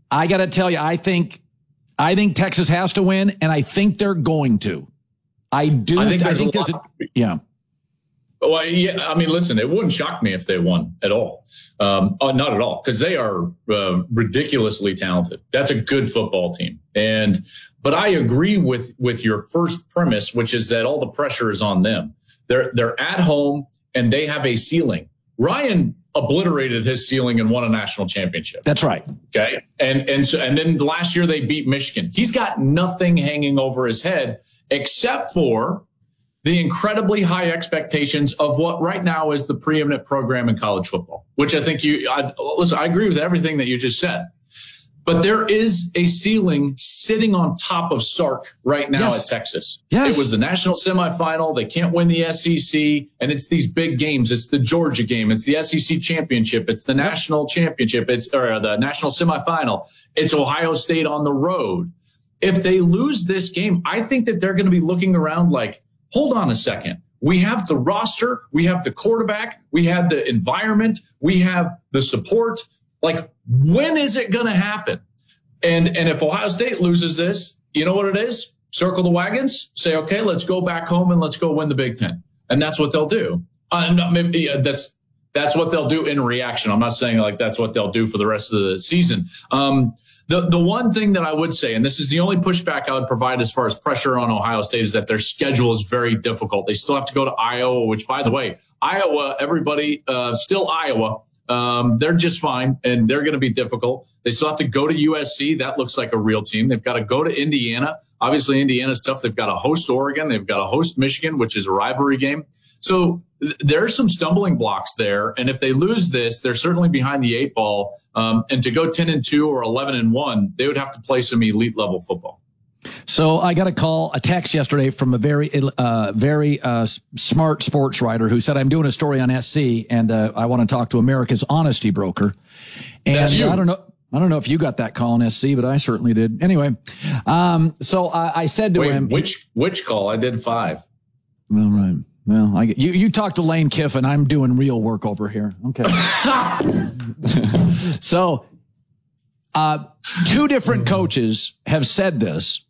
I got to tell you, I think Texas has to win, and I think they're going to. I do. I think there's yeah. Well, yeah. I mean, listen, it wouldn't shock me if they won at all. Not at all, because they are ridiculously talented. That's a good football team. But I agree with your first premise, which is that all the pressure is on them. They're at home and they have a ceiling. Ryan obliterated his ceiling and won a national championship. That's right. Okay. And then last year they beat Michigan. He's got nothing hanging over his head except for the incredibly high expectations of what right now is the preeminent program in college football, which I think I agree with everything that you just said. But there is a ceiling sitting on top of Sark right now at Texas. Yes. It was the national semifinal. They can't win the SEC. And it's these big games. It's the Georgia game. It's the SEC championship. It's the national championship. It's the national semifinal. It's Ohio State on the road. If they lose this game, I think that they're going to be looking around like, hold on a second. We have the roster. We have the quarterback. We have the environment. We have the support. Like, when is it going to happen? And if Ohio State loses this, you know what it is? Circle the wagons, say, okay, let's go back home and let's go win the Big Ten. And that's what they'll do. That's what they'll do in reaction. I'm not saying like that's what they'll do for the rest of the season. The one thing that I would say, and this is the only pushback I would provide as far as pressure on Ohio State, is that their schedule is very difficult. They still have to go to Iowa, which, by the way, Iowa, everybody, still Iowa. They're just fine, and they're going to be difficult. They still have to go to USC. That looks like a real team. They've got to go to Indiana. Obviously, Indiana's tough. They've got to host Oregon. They've got to host Michigan, which is a rivalry game. So there's some stumbling blocks there. And if they lose this, they're certainly behind the 8 ball. And to go 10-2 or 11-1, they would have to play some elite level football. So I got a text yesterday from a very smart sports writer who said, I'm doing a story on SC and I want to talk to America's honesty broker. And that's you. I don't know if you got that call on SC, but I certainly did. Anyway, so I said to him, which call? I did 5. All right. Well, you talked to Lane Kiffin. I'm doing real work over here. Okay. So, 2 different coaches have said this.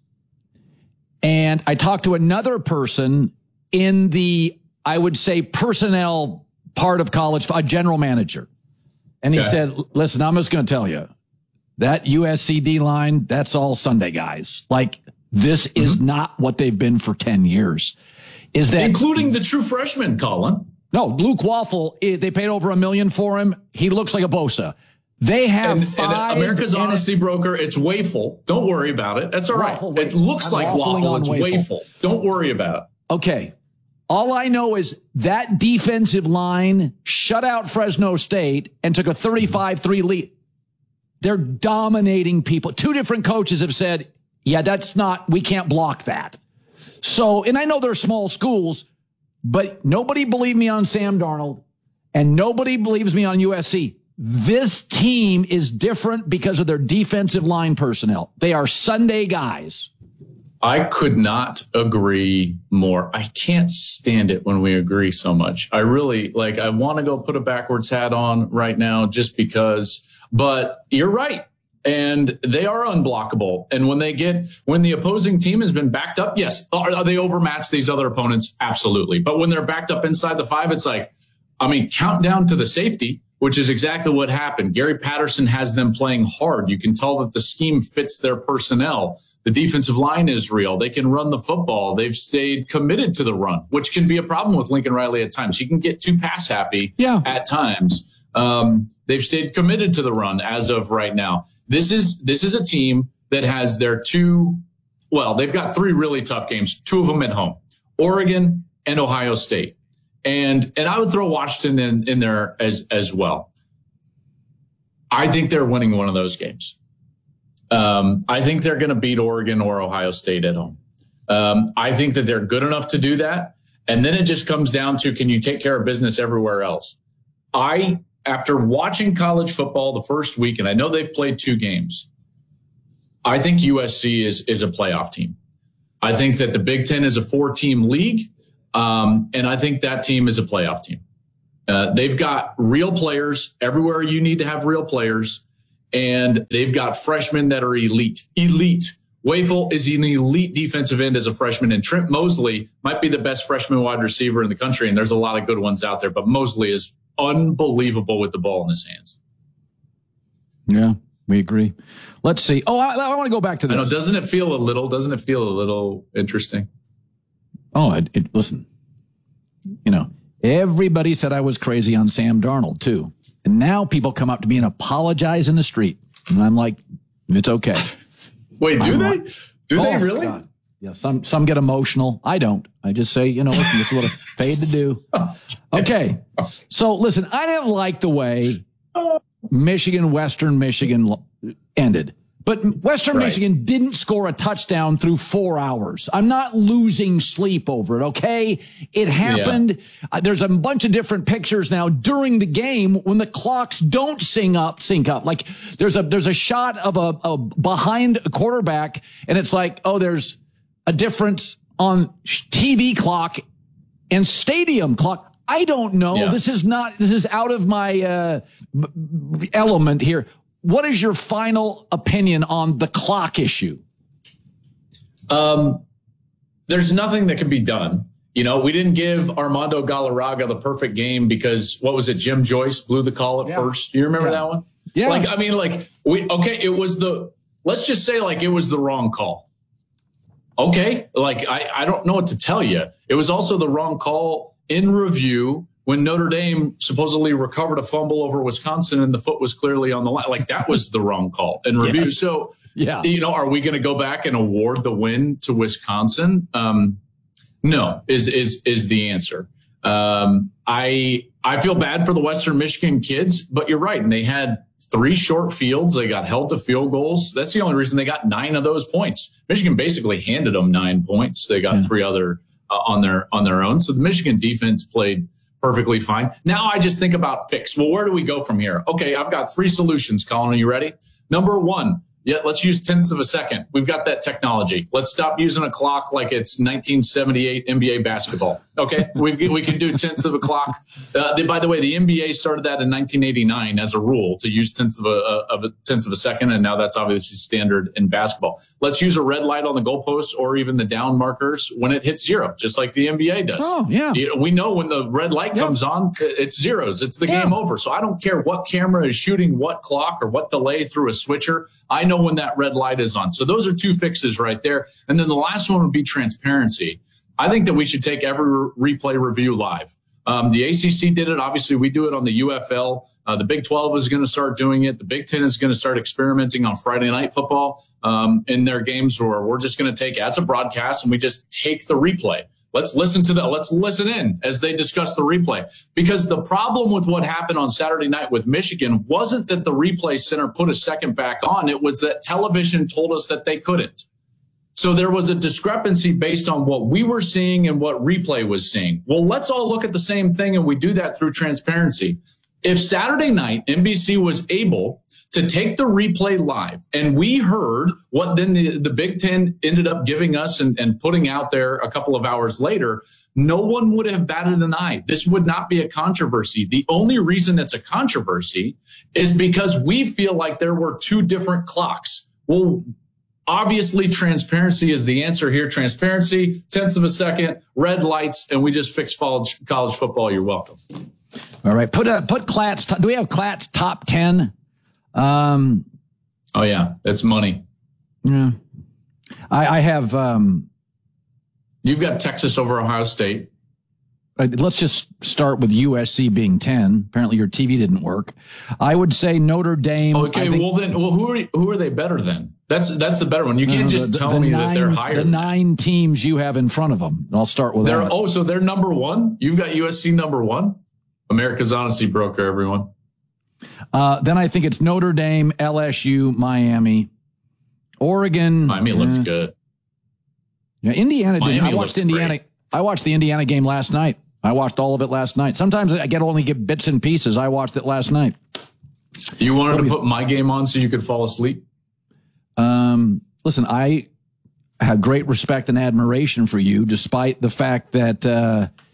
And I talked to another person in the, I would say, personnel part of college, a general manager. And he said, listen, I'm just going to tell you that USCD line, that's all Sunday guys. Like, this is not what they've been for 10 years. Is that including the true freshman, Colin? No, Luke Waffle, they paid over $1 million for him. He looks like a Bosa. They have five. And America's honesty broker, it's Wafle. Don't worry about it. That's all right. It looks like waffle. It's Wafle. Don't worry about it. Okay. All I know is that defensive line shut out Fresno State and took a 35-3 lead. They're dominating people. 2 different coaches have said, yeah, we can't block that. So, and I know they're small schools, but nobody believed me on Sam Darnold and nobody believes me on USC. This team is different because of their defensive line personnel. They are Sunday guys. I could not agree more. I can't stand it when we agree so much. I really I want to go put a backwards hat on right now just because, but you're right. And they are unblockable. And when the opposing team has been backed up, yes. Are they overmatched these other opponents? Absolutely. But when they're backed up inside the 5, it's countdown to the safety, which is exactly what happened. Gary Patterson has them playing hard. You can tell that the scheme fits their personnel. The defensive line is real. They can run the football. They've stayed committed to the run, which can be a problem with Lincoln Riley at times. He can get too pass happy at times. They've stayed committed to the run as of right now. This is a team that has their they've got 3 really tough games, 2 of them at home, Oregon and Ohio State. And I would throw Washington in there as well. I think they're winning one of those games. I think they're going to beat Oregon or Ohio State at home. I think that they're good enough to do that. And then it just comes down to, can you take care of business everywhere else? After watching college football the first week, and I know they've played 2 games, I think USC is a playoff team. I think that the Big Ten is a 4-team league. And I think that team is a playoff team. They've got real players everywhere you need to have real players. and they've got freshmen that are elite. Wafel is an elite defensive end as a freshman, and Trent Mosley might be the best freshman wide receiver in the country, and there's a lot of good ones out there, but Mosley is unbelievable with the ball in his hands. Yeah, we agree. Let's see. Oh, I want to go back to this. I know, doesn't it feel a little interesting? Oh, listen, everybody said I was crazy on Sam Darnold too. And now people come up to me and apologize in the street. And I'm like, it's okay. Wait, do they? Do they really? God. Yeah, some get emotional. I don't. I just say, listen, this is what I paid to do. Okay. So listen, I didn't like the way Western Michigan ended. But Western Michigan didn't score a touchdown through 4 hours. I'm not losing sleep over it, okay? It happened. Yeah. There's a bunch of different pictures now during the game when the clocks don't sync up. Like there's a shot of a behind a quarterback, and it's like, oh, there's a difference on TV clock and stadium clock. I don't know. Yeah. This is out of my element here. What is your final opinion on the clock issue? There's nothing that can be done. We didn't give Armando Galarraga the perfect game because, what was it, Jim Joyce blew the call at first. You remember that one? Yeah. It was let's just say it was the wrong call. Okay. I don't know what to tell you. It was also the wrong call in review when Notre Dame supposedly recovered a fumble over Wisconsin and the foot was clearly on the line. That was the wrong call in review. Yeah. So, are we going to go back and award the win to Wisconsin? No, is the answer. I feel bad for the Western Michigan kids, but you're right. And they had 3 short fields. They got held to field goals. That's the only reason they got 9 of those points. Michigan basically handed them 9 points. They got 3 other on their own. So the Michigan defense played perfectly fine. Now I just think about fix. Well, where do we go from here? Okay, I've got 3 solutions, Colin. Are you ready? Number 1, let's use tenths of a second. We've got that technology. Let's stop using a clock like it's 1978 NBA basketball. Okay, we can do tenths of a clock. By the way, the NBA started that in 1989 as a rule to use tenths of a second, and now that's obviously standard in basketball. Let's use a red light on the goalpost or even the down markers when it hits 0, just like the NBA does. Oh, yeah. We know when the red light comes on, it's zeros. It's the game over. So I don't care what camera is shooting what clock or what delay through a switcher. I know when that red light is on. So those are 2 fixes right there. And then the last one would be transparency. I think that we should take every replay review live. The ACC did it. Obviously, we do it on the UFL. The Big 12 is going to start doing it. The Big 10 is going to start experimenting on Friday Night Football in their games, where we're just going to take as a broadcast and we just take the replay. Let's listen in as they discuss the replay. Because the problem with what happened on Saturday night with Michigan wasn't that the replay center put a second back on. It was that television told us that they couldn't. So there was a discrepancy based on what we were seeing and what replay was seeing. Well, let's all look at the same thing, and we do that through transparency. If Saturday night NBC was able to take the replay live, and we heard what then the Big Ten ended up giving us and putting out there a couple of hours later, no one would have batted an eye. This would not be a controversy. The only reason it's a controversy is because we feel like there were 2 different clocks. Well, obviously, transparency is the answer here. Transparency, tenths of a second, red lights, and we just fixed college football. You're welcome. All right. Put Klatt's. Do we have Klatt's top 10? Oh yeah, that's money. Yeah, I have. You've got Texas over Ohio State. Let's just start with USC being 10. Apparently, your TV didn't work. I would say Notre Dame. Okay, who are they better than? That's the better one. You can't just tell me that they're higher. The 9 teams you have in front of them. I'll start with that. Oh, so they're number 1? You've got USC number 1? America's honesty broker, everyone. Then I think it's Notre Dame, LSU, Miami, Oregon. Miami looked good. Yeah, Indiana did. I watched Indiana. Great. I watched the Indiana game last night. I watched all of it last night. Sometimes I only get bits and pieces. I watched it last night. You wanted to put my game on so you could fall asleep? Listen, I have great respect and admiration for you, despite the fact that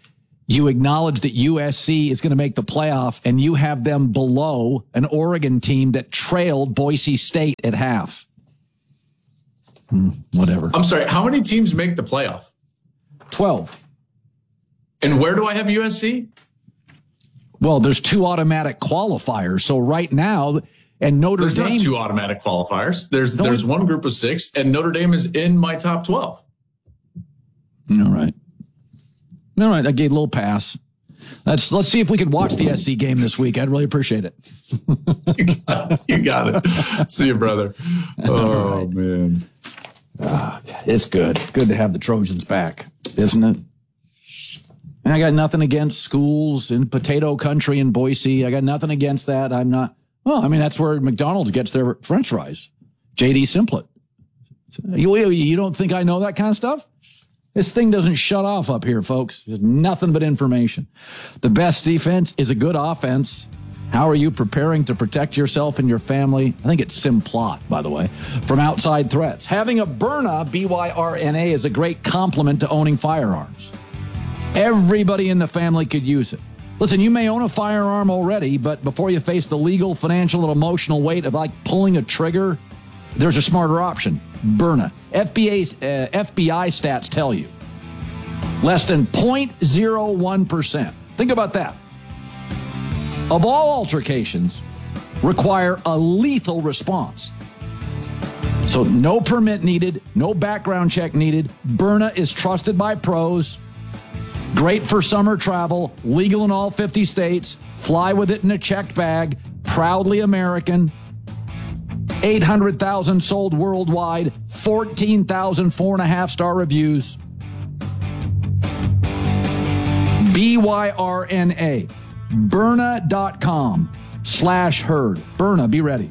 you acknowledge that USC is going to make the playoff, and you have them below an Oregon team that trailed Boise State at half. Whatever. I'm sorry. How many teams make the playoff? 12. And where do I have USC? Well, there's 2 automatic qualifiers. So right now, and Notre Dame. There's not 2 automatic qualifiers. There's one group of 6, and Notre Dame is in my top 12. All right. I gave a little pass. Let's see if we could watch the SC game this week. I'd really appreciate it. You got it. See you, brother. Oh, right. Man. It's good. Good to have the Trojans back, isn't it? And I got nothing against schools in potato country in Boise. I got nothing against that. I'm not. Well, I mean, that's where McDonald's gets their French fries. J.D. Simplet. You don't think I know that kind of stuff? This thing doesn't shut off up here, folks. There's nothing but information. The best defense is a good offense. How are you preparing to protect yourself and your family? I think it's Simplot, by the way, from outside threats. Having a Byrna, B-Y-R-N-A, is a great complement to owning firearms. Everybody in the family could use it. Listen, you may own a firearm already, but before you face the legal, financial, and emotional weight of like pulling a trigger, there's a smarter option. Byrna. FBI stats tell you. Less than 0.01%. Think about that. Of all altercations, require a lethal response. So no permit needed, no background check needed. Byrna is trusted by pros. Great for summer travel, legal in all 50 states. Fly with it in a checked bag. Proudly American. 800,000 sold worldwide. 14,000 4.5-star reviews. Byrna. Byrna.com/herd. Byrna, be ready.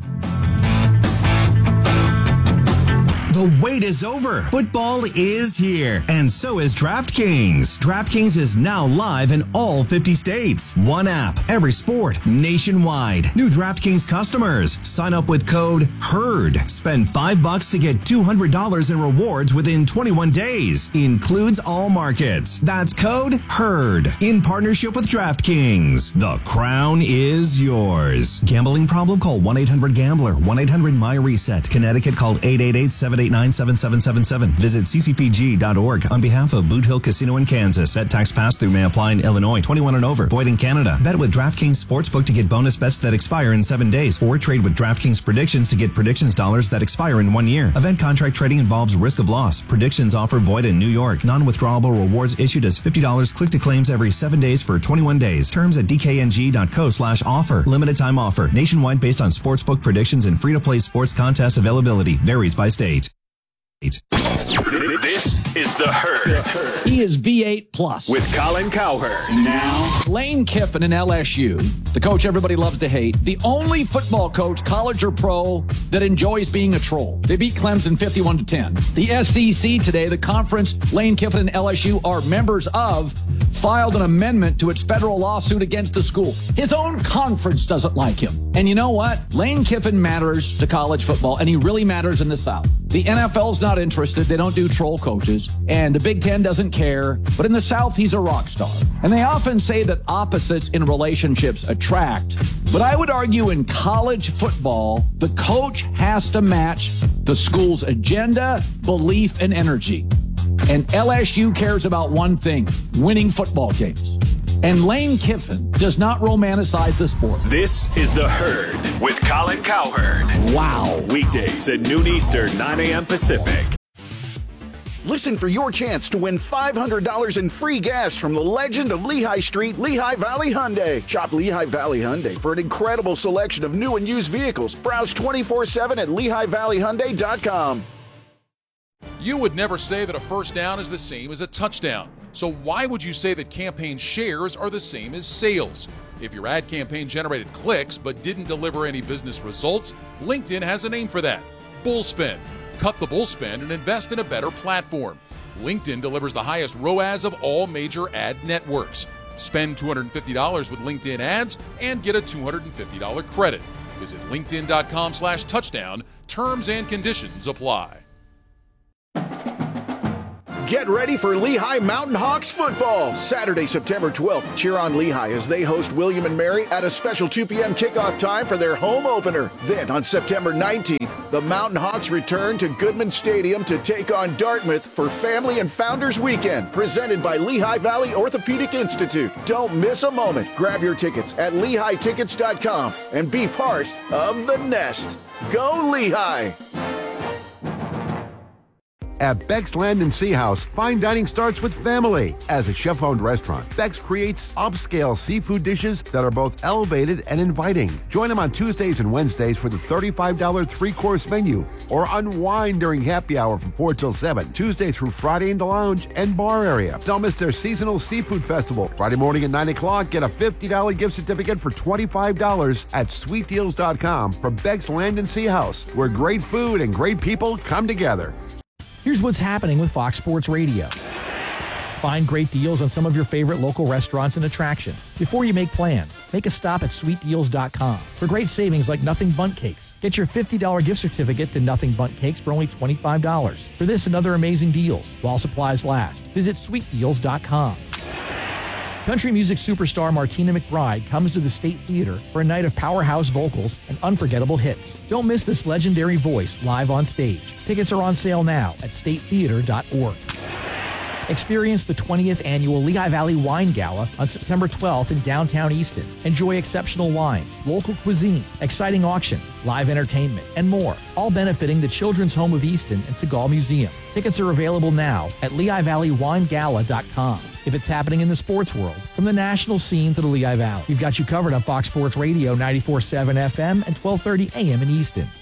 The wait is over. Football is here, and so is DraftKings. DraftKings is now live in all 50 states. One app, every sport, nationwide. New DraftKings customers, sign up with code HERD. Spend $5 to get $200 in rewards within 21 days. Includes all markets. That's code HERD. In partnership with DraftKings. The crown is yours. Gambling problem? Call 1-800-GAMBLER. 1-800-MY-RESET. Connecticut, call 888-789-7777. Visit ccpg.org on behalf of Boot Hill Casino in Kansas. Bet tax pass-through may apply in Illinois. 21 and over. Void in Canada. Bet with DraftKings Sportsbook to get bonus bets that expire in 7 days. Or trade with DraftKings Predictions to get predictions dollars that expire in 1 year. Event contract trading involves risk of loss. Predictions offer void in New York. Non-withdrawable rewards issued as $50 click to claims every 7 days for 21 days. Terms at dkng.co/offer. Limited time offer. Nationwide based on sportsbook predictions and free-to-play sports contest availability. Varies by state. This is The Herd. He is V8 Plus. With Colin Cowherd. Now, Lane Kiffin in LSU, the coach everybody loves to hate, the only football coach, college or pro, that enjoys being a troll. They beat Clemson 51-10. The SEC today, the conference Lane Kiffin and LSU are members of, filed an amendment to its federal lawsuit against the school. His own conference doesn't like him. And you know what? Lane Kiffin matters to college football, and he really matters in the South. The NFL's not interested. They don't do troll coaches. And the Big Ten doesn't care. But in the South, he's a rock star. And they often say that opposites in relationships attract. But I would argue in college football, the coach has to match the school's agenda, belief, and energy. And LSU cares about one thing: winning football games. And Lane Kiffin does not romanticize the sport. This is The Herd with Colin Cowherd. Wow. Weekdays at noon Eastern, 9 a.m. Pacific. Listen for your chance to win $500 in free gas from the legend of Lehigh Street, Lehigh Valley Hyundai. Shop Lehigh Valley Hyundai for an incredible selection of new and used vehicles. Browse 24/7 at LehighValleyHyundai.com. You would never say that a first down is the same as a touchdown. So why would you say that campaign shares are the same as sales? If your ad campaign generated clicks but didn't deliver any business results, LinkedIn has a name for that: Bullspin. Cut the bullspin and invest in a better platform. LinkedIn delivers the highest ROAS of all major ad networks. Spend $250 with LinkedIn ads and get a $250 credit. Visit LinkedIn.com/touchdown. Terms and conditions apply. Get ready for Lehigh Mountain Hawks football. Saturday, September 12th. Cheer on Lehigh as they host William and Mary at a special 2 p.m. kickoff time for their home opener. Then on September 19th, the Mountain Hawks return to Goodman Stadium to take on Dartmouth for Family and Founders Weekend, presented by Lehigh Valley Orthopedic Institute. Don't miss a moment. Grab your tickets at LehighTickets.com and be part of the nest. Go Lehigh! At Beck's Land and Sea House, fine dining starts with family. As a chef-owned restaurant, Beck's creates upscale seafood dishes that are both elevated and inviting. Join them on Tuesdays and Wednesdays for the $35 three-course menu, or unwind during happy hour from 4 till 7, Tuesday through Friday in the lounge and bar area. Don't miss their seasonal seafood festival. Friday morning at 9 o'clock, get a $50 gift certificate for $25 at sweetdeals.com for Beck's Land and Sea House, where great food and great people come together. Here's what's happening with Fox Sports Radio. Find great deals on some of your favorite local restaurants and attractions. Before you make plans, make a stop at sweetdeals.com for great savings like Nothing Bundt Cakes. Get your $50 gift certificate to Nothing Bundt Cakes for only $25. For this and other amazing deals, while supplies last, visit sweetdeals.com. Country music superstar Martina McBride comes to the State Theater for a night of powerhouse vocals and unforgettable hits. Don't miss this legendary voice live on stage. Tickets are on sale now at statetheater.org. Experience the 20th annual Lehigh Valley Wine Gala on September 12th in downtown Easton. Enjoy exceptional wines, local cuisine, exciting auctions, live entertainment, and more, all benefiting the Children's Home of Easton and Segal Museum. Tickets are available now at LehighValleyWineGala.com. If it's happening in the sports world, from the national scene to the Lehigh Valley, we've got you covered on Fox Sports Radio 94.7 FM and 1230 AM in Easton.